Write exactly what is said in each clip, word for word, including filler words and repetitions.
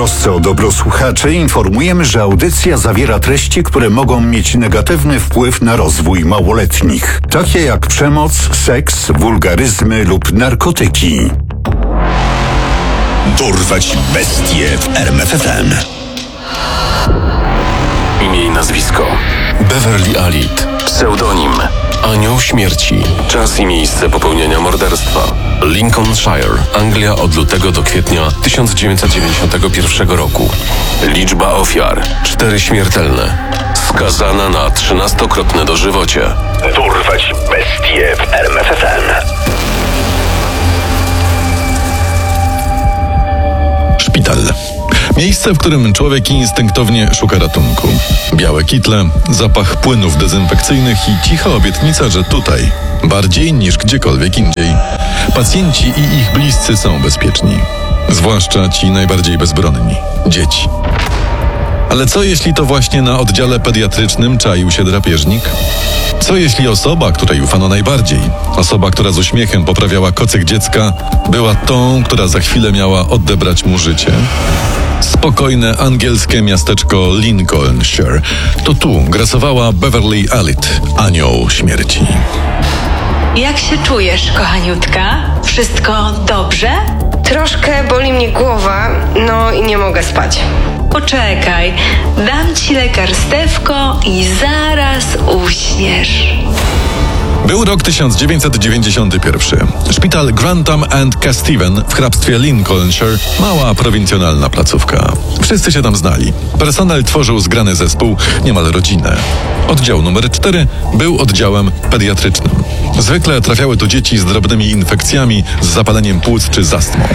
trosce o dobro słuchaczy informujemy, że audycja zawiera treści, które mogą mieć negatywny wpływ na rozwój małoletnich, takie jak przemoc, seks, wulgaryzmy lub narkotyki. Dorwać bestie w R M F F M. Imię i nazwisko: Beverly Alit. Pseudonim: Anioł Śmierci. Czas i miejsce popełnienia morderstwa: Lincolnshire, Anglia, od lutego do kwietnia tysiąc dziewięćset dziewięćdziesiątego pierwszego roku. Liczba ofiar: cztery śmiertelne. Skazana na trzynastokrotne dożywocie. Dorwać bestie w R M F F M. Szpital. Miejsce, w którym człowiek instynktownie szuka ratunku. Białe kitle, zapach płynów dezynfekcyjnych i cicha obietnica, że tutaj, bardziej niż gdziekolwiek indziej, pacjenci i ich bliscy są bezpieczni. Zwłaszcza ci najbardziej bezbronni – dzieci. Ale co jeśli to właśnie na oddziale pediatrycznym czaił się drapieżnik? Co jeśli osoba, której ufano najbardziej, osoba, która z uśmiechem poprawiała kocyk dziecka, była tą, która za chwilę miała odebrać mu życie? Spokojne angielskie miasteczko Lincolnshire. To tu grasowała Beverly Alit, Anioł Śmierci. Jak się czujesz, kochaniutka? Wszystko dobrze? Troszkę boli mnie głowa, no i nie mogę spać. Poczekaj, dam ci lekarstewko i zaraz uśniesz. Był rok tysiąc dziewięćset dziewięćdziesiąty pierwszy. Szpital Grantham and Casteven w hrabstwie Lincolnshire, mała prowincjonalna placówka. Wszyscy się tam znali. Personel tworzył zgrany zespół, niemal rodzinę. Oddział numer cztery był oddziałem pediatrycznym. Zwykle trafiały tu dzieci z drobnymi infekcjami, z zapaleniem płuc czy z astmą.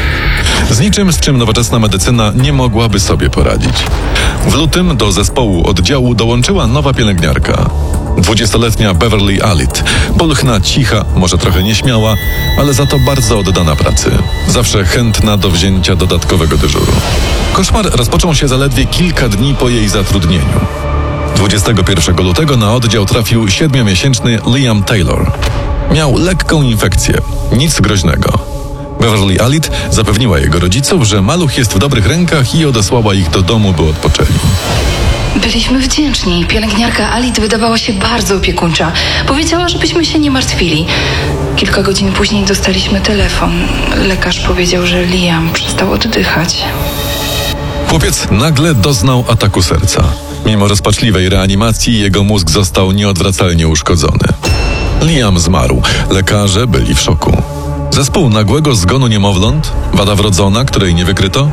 Z niczym, z czym nowoczesna medycyna nie mogłaby sobie poradzić. W lutym do zespołu oddziału dołączyła nowa pielęgniarka. Dwudziestoletnia Beverly Alit. Pulchna, cicha, może trochę nieśmiała, ale za to bardzo oddana pracy. Zawsze chętna do wzięcia dodatkowego dyżuru. Koszmar rozpoczął się zaledwie kilka dni po jej zatrudnieniu. dwudziestego pierwszego lutego na oddział trafił siedmiomiesięczny Liam Taylor. Miał lekką infekcję, nic groźnego. Beverly Alit zapewniła jego rodziców, że maluch jest w dobrych rękach i odesłała ich do domu, by odpoczęli. Byliśmy wdzięczni. Pielęgniarka Alit wydawała się bardzo opiekuńcza. Powiedziała, żebyśmy się nie martwili. Kilka godzin później dostaliśmy telefon. Lekarz powiedział, że Liam przestał oddychać. Chłopiec nagle doznał ataku serca. Mimo rozpaczliwej reanimacji jego mózg został nieodwracalnie uszkodzony. Liam zmarł. Lekarze byli w szoku. Zespół nagłego zgonu niemowląt? Wada wrodzona, której nie wykryto?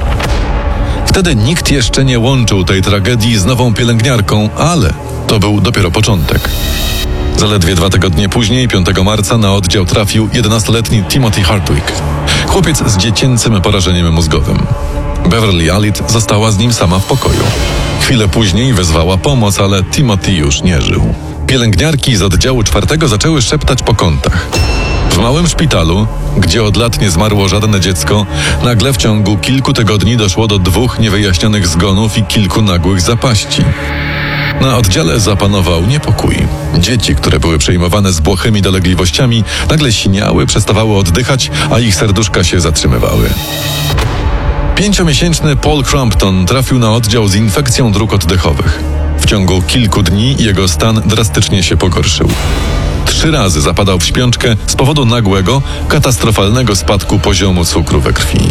Wtedy nikt jeszcze nie łączył tej tragedii z nową pielęgniarką, ale to był dopiero początek. Zaledwie dwa tygodnie później, piątego marca, na oddział trafił jedenastoletni Timothy Hardwick. Chłopiec z dziecięcym porażeniem mózgowym. Beverly Alit została z nim sama w pokoju. Chwilę później wezwała pomoc, ale Timothy już nie żył. Pielęgniarki z oddziału czwartego zaczęły szeptać po kątach. W małym szpitalu, gdzie od lat nie zmarło żadne dziecko, nagle w ciągu kilku tygodni doszło do dwóch niewyjaśnionych zgonów i kilku nagłych zapaści. Na oddziale zapanował niepokój. Dzieci, które były przejmowane z błahymi dolegliwościami, nagle siniały, przestawały oddychać, a ich serduszka się zatrzymywały. Pięciomiesięczny Paul Crampton trafił na oddział z infekcją dróg oddechowych. W ciągu kilku dni jego stan drastycznie się pogorszył. Trzy razy zapadał w śpiączkę z powodu nagłego, katastrofalnego spadku poziomu cukru we krwi.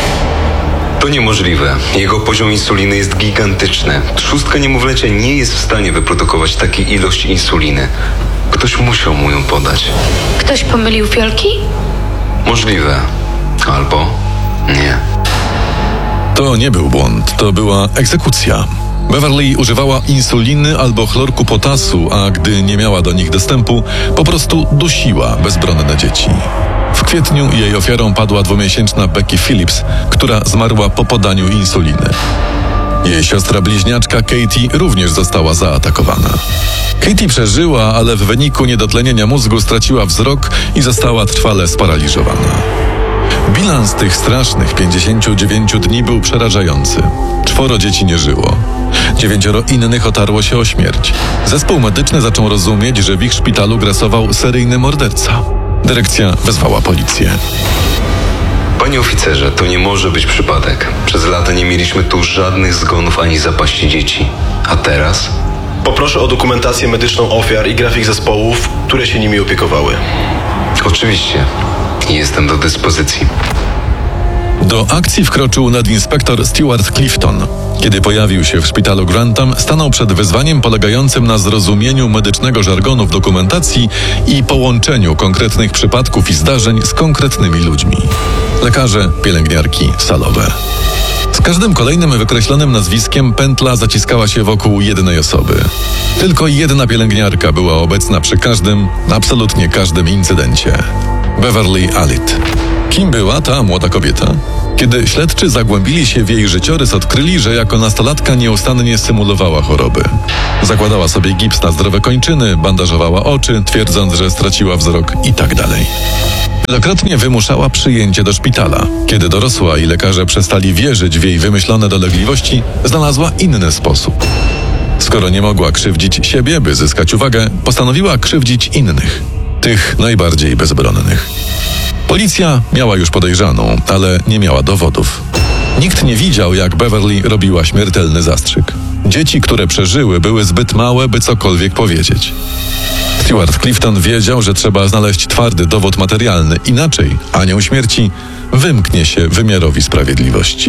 To niemożliwe. Jego poziom insuliny jest gigantyczny. Trzustka niemowlęcia nie jest w stanie wyprodukować takiej ilości insuliny. Ktoś musiał mu ją podać. Ktoś pomylił fiolki? Możliwe. Albo nie. To nie był błąd, to była egzekucja. Beverly używała insuliny albo chlorku potasu, a gdy nie miała do nich dostępu, po prostu dusiła bezbronne dzieci. W kwietniu jej ofiarą padła dwumiesięczna Becky Phillips, która zmarła po podaniu insuliny. Jej siostra bliźniaczka Katie również została zaatakowana. Katie przeżyła, ale w wyniku niedotlenienia mózgu straciła wzrok i została trwale sparaliżowana. Bilans tych strasznych pięćdziesięciu dziewięciu dni był przerażający. Czworo dzieci nie żyło. Dziewięcioro innych otarło się o śmierć. Zespół medyczny zaczął rozumieć, że w ich szpitalu grasował seryjny morderca. Dyrekcja wezwała policję. Panie oficerze, to nie może być przypadek. Przez lata nie mieliśmy tu żadnych zgonów ani zapaści dzieci. A teraz? Poproszę o dokumentację medyczną ofiar i grafik zespołów, które się nimi opiekowały. Oczywiście. Jestem do dyspozycji. Do akcji wkroczył nadinspektor Stuart Clifton. Kiedy pojawił się w szpitalu Grantham, stanął przed wyzwaniem polegającym na zrozumieniu medycznego żargonu w dokumentacji i połączeniu konkretnych przypadków i zdarzeń z konkretnymi ludźmi. Lekarze, pielęgniarki, salowe. Z każdym kolejnym wykreślonym nazwiskiem pętla zaciskała się wokół jednej osoby. Tylko jedna pielęgniarka była obecna przy każdym, absolutnie każdym incydencie. Beverly Allitt. Kim była ta młoda kobieta? Kiedy śledczy zagłębili się w jej życiorys, odkryli, że jako nastolatka nieustannie symulowała choroby. Zakładała sobie gips na zdrowe kończyny, bandażowała oczy, twierdząc, że straciła wzrok i tak dalej. Wielokrotnie wymuszała przyjęcie do szpitala. Kiedy dorosła i lekarze przestali wierzyć w jej wymyślone dolegliwości, znalazła inny sposób. Skoro nie mogła krzywdzić siebie, by zyskać uwagę, postanowiła krzywdzić innych, tych najbardziej bezbronnych. Policja miała już podejrzaną, ale nie miała dowodów. Nikt nie widział, jak Beverly robiła śmiertelny zastrzyk. Dzieci, które przeżyły, były zbyt małe, by cokolwiek powiedzieć. Stuart Clifton wiedział, że trzeba znaleźć twardy dowód materialny, inaczej anioł śmierci wymknie się wymiarowi sprawiedliwości.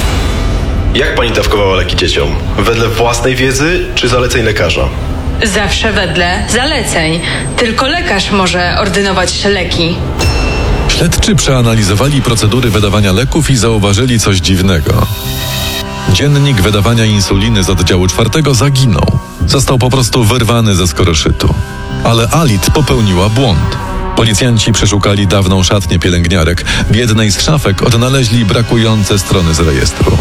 Jak pani dawkowała leki dzieciom? Wedle własnej wiedzy czy zaleceń lekarza? Zawsze wedle zaleceń. Tylko lekarz może ordynować leki. Śledczy przeanalizowali procedury wydawania leków i zauważyli coś dziwnego. Dziennik wydawania insuliny z oddziału czwartego zaginął. Został po prostu wyrwany ze skoroszytu. Ale Allitt popełniła błąd. Policjanci przeszukali dawną szatnię pielęgniarek. W jednej z szafek odnaleźli brakujące strony z rejestru.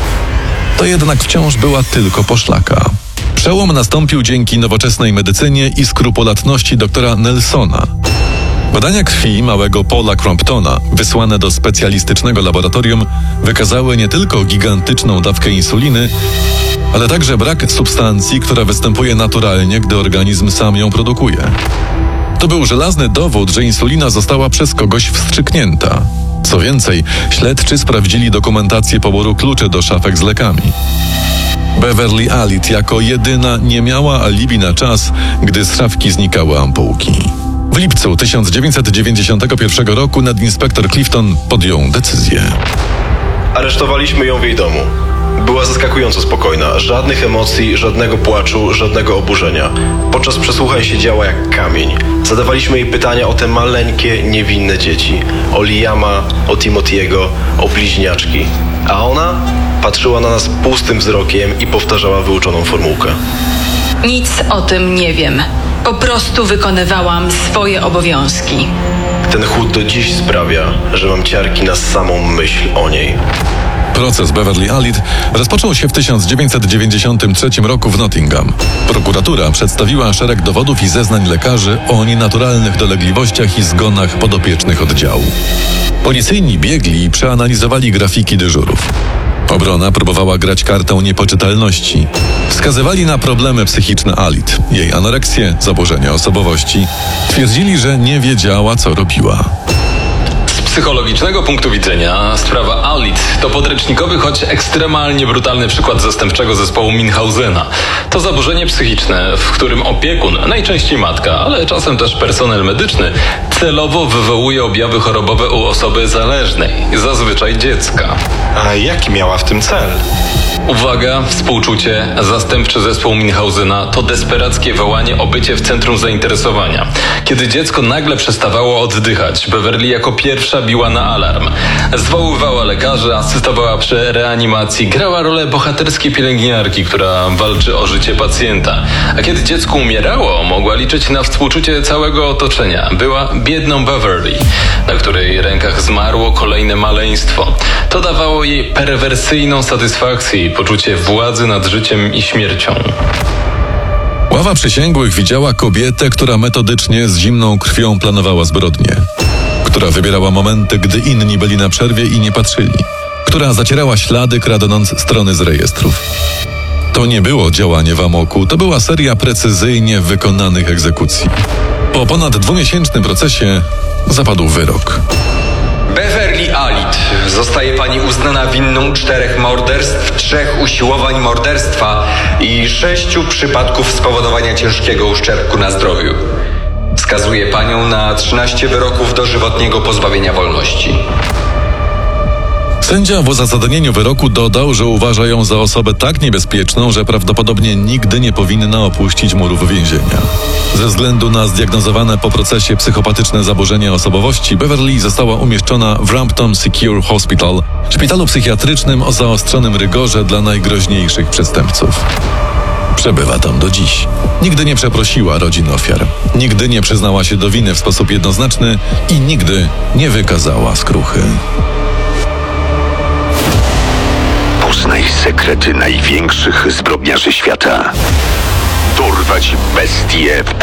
To jednak wciąż była tylko poszlaka. Przełom nastąpił dzięki nowoczesnej medycynie i skrupulatności doktora Nelsona. Badania krwi małego Paula Cromptona, wysłane do specjalistycznego laboratorium, wykazały nie tylko gigantyczną dawkę insuliny, ale także brak substancji, która występuje naturalnie, gdy organizm sam ją produkuje. To był żelazny dowód, że insulina została przez kogoś wstrzyknięta. Co więcej, śledczy sprawdzili dokumentację poboru kluczy do szafek z lekami. Beverly Allitt jako jedyna nie miała alibi na czas, gdy z szafki znikały ampułki. W lipcu tysiąc dziewięćset dziewięćdziesiątego pierwszego roku nadinspektor Clifton podjął decyzję. Aresztowaliśmy ją w jej domu. Była zaskakująco spokojna. Żadnych emocji, żadnego płaczu, żadnego oburzenia. Podczas przesłuchań siedziała jak kamień. Zadawaliśmy jej pytania o te maleńkie, niewinne dzieci. O Liama, o Timothy'ego, o bliźniaczki. A ona patrzyła na nas pustym wzrokiem i powtarzała wyuczoną formułkę. Nic o tym nie wiem. Po prostu wykonywałam swoje obowiązki. Ten chłód do dziś sprawia, że mam ciarki na samą myśl o niej. Proces Beverly Allitt rozpoczął się w tysiąc dziewięćset dziewięćdziesiątym trzecim roku w Nottingham. Prokuratura przedstawiła szereg dowodów i zeznań lekarzy o nienaturalnych dolegliwościach i zgonach podopiecznych oddziału. Policyjni biegli przeanalizowali grafiki dyżurów. Obrona próbowała grać kartę niepoczytalności. Wskazywali na problemy psychiczne Allitt, jej anoreksję, zaburzenia osobowości. Twierdzili, że nie wiedziała, co robiła. Z psychologicznego punktu widzenia sprawa Allitt to podręcznikowy, choć ekstremalnie brutalny przykład zastępczego zespołu Minhausena. To zaburzenie psychiczne, w którym opiekun, najczęściej matka, ale czasem też personel medyczny, celowo wywołuje objawy chorobowe u osoby zależnej, zazwyczaj dziecka. A jaki miała w tym cel? Uwaga, współczucie, zastępczy zespół Minhausena to desperackie wołanie o bycie w centrum zainteresowania. Kiedy dziecko nagle przestawało oddychać, Beverly jako pierwsza biła na alarm. Zwoływała lekarzy, asystowała przy reanimacji, grała rolę bohaterskiej pielęgniarki, która walczy o życie pacjenta. A kiedy dziecko umierało, mogła liczyć na współczucie całego otoczenia. Była biedną Beverly, na której rękach zmarło kolejne maleństwo. To dawało jej perwersyjną satysfakcję i poczucie władzy nad życiem i śmiercią. Ława przysięgłych widziała kobietę, która metodycznie z zimną krwią planowała zbrodnie, która wybierała momenty, gdy inni byli na przerwie i nie patrzyli, która zacierała ślady, kradnąc strony z rejestrów. To nie było działanie w amoku, to była seria precyzyjnie wykonanych egzekucji. Po ponad dwumiesięcznym procesie zapadł wyrok. Beverly Allitt zostaje pani uznana winną czterech morderstw, trzech usiłowań morderstwa i sześciu przypadków spowodowania ciężkiego uszczerbku na zdrowiu. Skazuje panią na trzynaście wyroków dożywotniego pozbawienia wolności. Sędzia w uzasadnieniu wyroku dodał, że uważa ją za osobę tak niebezpieczną, że prawdopodobnie nigdy nie powinna opuścić murów więzienia. Ze względu na zdiagnozowane po procesie psychopatyczne zaburzenia osobowości, Beverly została umieszczona w Rampton Secure Hospital, szpitalu psychiatrycznym o zaostrzonym rygorze dla najgroźniejszych przestępców. Przebywa tam do dziś. Nigdy nie przeprosiła rodzin ofiar. Nigdy nie przyznała się do winy w sposób jednoznaczny i nigdy nie wykazała skruchy. Poznaj sekrety największych zbrodniarzy świata. Dorwać bestie w